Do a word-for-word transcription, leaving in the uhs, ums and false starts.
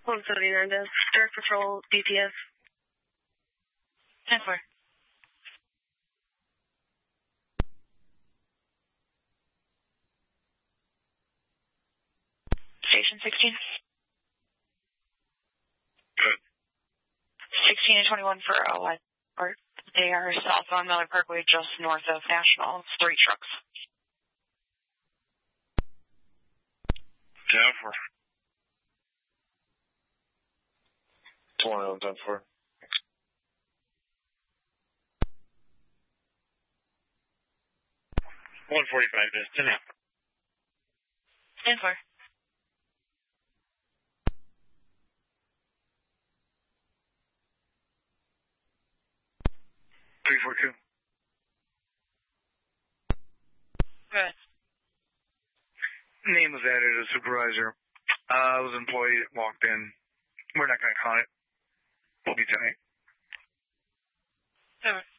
one seventy-nine, Des. Direct Patrol, D P S. ten four. Station sixteen. Good. sixteen and twenty-one for L Y. Or they are south on Miller Parkway, just north of National. It's three trucks. ten four. twenty on ten four. one forty-five, Des. ten four. ten four. three four two. Good. Name was added as supervisor. Uh, was an employee that walked in. We're not going to count it. We'll be tonight. Seven.